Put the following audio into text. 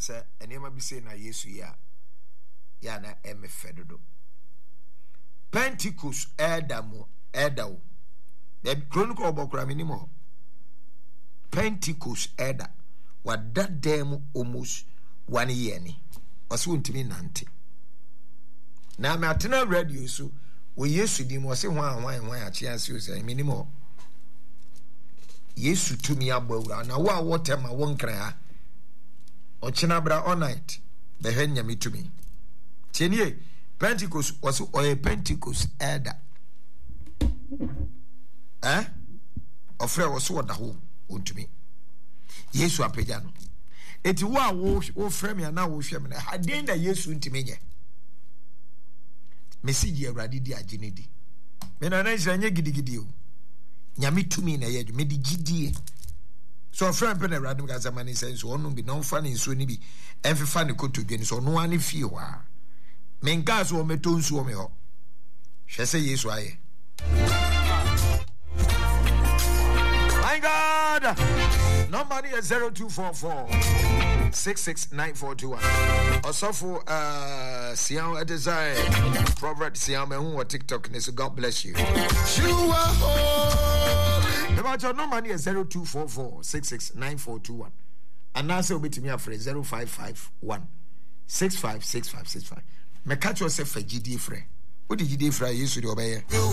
say enema bi say na Yesu ya na emefedodo. Pentecost edawo. The Chronicle of Bokra minimo. Pentecost eda. What that dem almost 1 year ni. Osu ntimi nante. Na me atena radio so we Yesu di mo se hwan a chianse o say minimo. Yesu tumi abawura na wo a wotema won kran ha. Ochina bra all night. Be henya mitumi. Tienie Pentecost was a Pentecost eda. Ofre was what the whole untumi. Yesu apejano. Eti wo frame ya na wo hwem na haden da Yesu ntimi nye. Message Awurade di agene di. Me na na nsanye gidigidi o. Nyame tumi na ye me di gidie. So friend pen Awurade me gaza mani sense onu bi na mfa ne nso ni bi emfefa ne kotodwe ni so no ani fie ho a. Me nka so me to nso me ho. Hwe se Yesu aye. My God. Number is 0244 669421. Osofo Siam a desire. Prophet Siam who TikTok. So God bless you. About your number is 0244 669421. And now say to me after 0551 656565. Me catch yourself a GD free. What did you do for Yesu do obey?